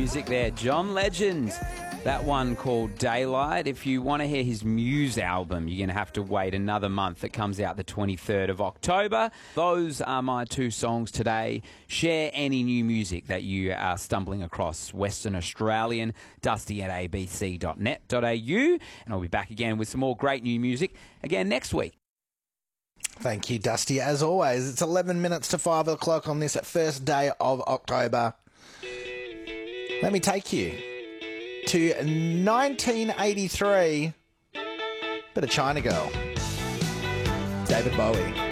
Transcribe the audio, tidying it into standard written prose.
music there. John Legend. That one called Daylight. If you want to hear his Muse album, you're going to have to wait another month. It comes out the 23rd of October. Those are my two songs today. Share any new music that you are stumbling across. Western Australian, dusty@abc.net.au. And I'll be back again with some more great new music again next week. Thank you, Dusty. As always, it's 11 minutes to 5 o'clock on this first day of October. Let me take you to 1983. Bit of China Girl. David Bowie.